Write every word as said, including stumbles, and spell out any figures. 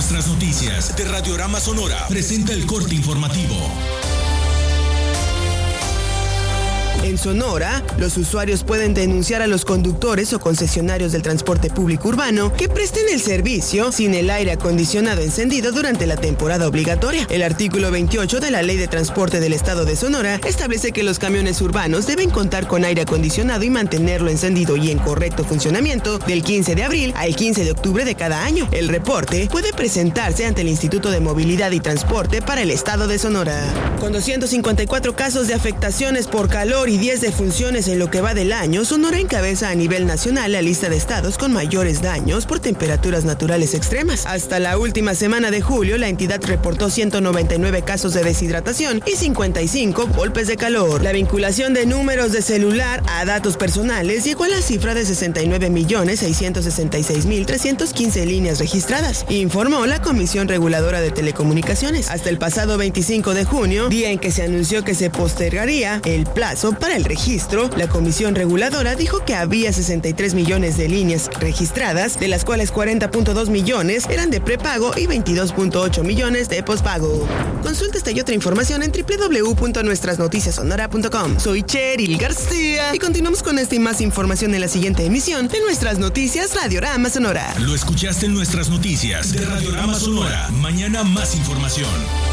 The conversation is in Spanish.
Nuestras noticias de Radiorama Sonora presenta el corte informativo. En Sonora, los usuarios pueden denunciar a los conductores o concesionarios del transporte público urbano que presten el servicio sin el aire acondicionado encendido durante la temporada obligatoria. El artículo veintiocho de la Ley de Transporte del Estado de Sonora establece que los camiones urbanos deben contar con aire acondicionado y mantenerlo encendido y en correcto funcionamiento del quince de abril al quince de octubre de cada año. El reporte puede presentarse ante el Instituto de Movilidad y Transporte para el Estado de Sonora. Con doscientos cincuenta y cuatro casos de afectaciones por calor y diez defunciones en lo que va del año, Sonora encabeza a nivel nacional la lista de estados con mayores daños por temperaturas naturales extremas. Hasta la última semana de julio, la entidad reportó ciento noventa y nueve casos de deshidratación y cincuenta y cinco golpes de calor. La vinculación de números de celular a datos personales llegó a la cifra de sesenta y nueve millones seiscientos sesenta y seis mil trescientas quince líneas registradas, informó la Comisión Reguladora de Telecomunicaciones. Hasta el pasado veinticinco de junio, día en que se anunció que se postergaría el plazo para el registro, la Comisión Reguladora dijo que había sesenta y tres millones de líneas registradas, de las cuales cuarenta punto dos millones eran de prepago y veintidós punto ocho millones de pospago. Consulta esta y otra información en doble u doble u doble u punto nuestras noticias sonora punto com. Soy Cheryl García y continuamos con esta y más información en la siguiente emisión de Nuestras Noticias Radiorama Sonora. Lo escuchaste en Nuestras Noticias de Radiorama Sonora. Mañana más información.